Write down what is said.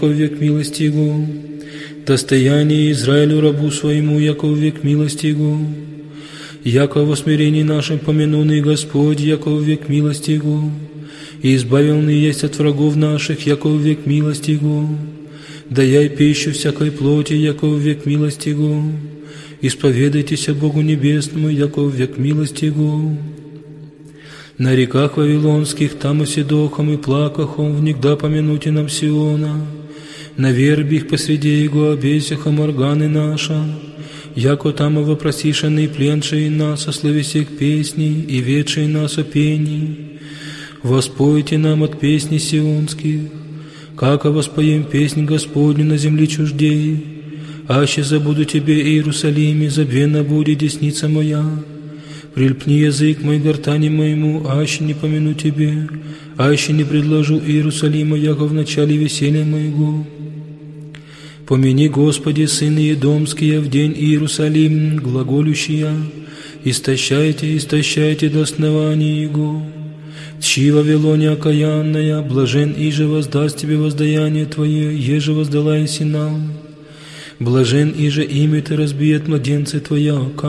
век милости Его. Достояние Израилю рабу своему, яко век милости Его. Яко во смирении нашим помянуный Господь, яко век милости Его. И избавленный есть от врагов наших, яко век милости Его. Даяй пищу всякой плоти, яко век милости Его. Исповедайтесь Богу Небесному, яко век милости Его. На реках вавилонских, там и седохом, и плакахом, внегда помянуте нам Сиона. На вербих посреди Его обесихом органы наша, яко там и вопросишенный пленший нас о слове сих песней и ведший нас о пении. Воспойте нам от песни сионских, как воспоем песнь Господню на земле чуждей. Аще забуду Тебе, Иерусалиме, забвена будет десница моя. Прильпни язык мой гортани моему, аще не помяну Тебе, аще не предложу Иерусалима, яко в начале веселья моего. Помяни, Господи, сыны Едомские, в день Иерусалим, глаголющия, истощайте, истощайте до основания Его. Тщи Вавилоне окаянная, блажен иже воздаст Тебе воздаяние Твое, еже воздала и синам. Блажен иже имя Ты разбиет младенцы Твоя,